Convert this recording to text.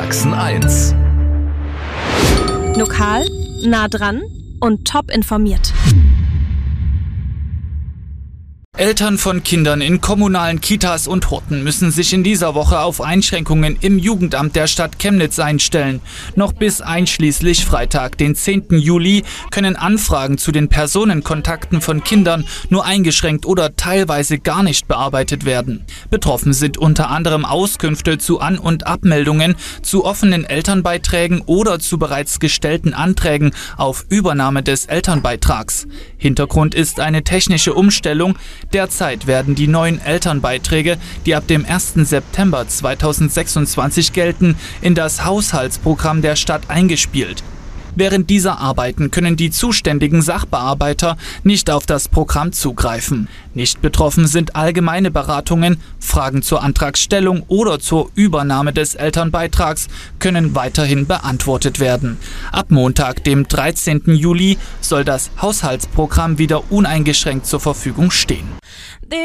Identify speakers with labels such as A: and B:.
A: Sachsen 1.
B: Lokal, nah dran und top informiert.
C: Eltern von Kindern in kommunalen Kitas und Horten müssen sich in dieser Woche auf Einschränkungen im Jugendamt der Stadt Chemnitz einstellen. Noch bis einschließlich Freitag, den 10. Juli, können Anfragen zu den Personenkontakten von Kindern nur eingeschränkt oder teilweise gar nicht bearbeitet werden. Betroffen sind unter anderem Auskünfte zu An- und Abmeldungen, zu offenen Elternbeiträgen oder zu bereits gestellten Anträgen auf Übernahme des Elternbeitrags. Hintergrund ist eine technische Umstellung. Derzeit werden die neuen Elternbeiträge, die ab dem 1. September 2026 gelten, in das Haushaltsprogramm der Stadt eingespielt. Während dieser Arbeiten können die zuständigen Sachbearbeiter nicht auf das Programm zugreifen. Nicht betroffen sind allgemeine Beratungen, Fragen zur Antragsstellung oder zur Übernahme des Elternbeitrags können weiterhin beantwortet werden. Ab Montag, dem 13. Juli, soll das Haushaltsprogramm wieder uneingeschränkt zur Verfügung stehen.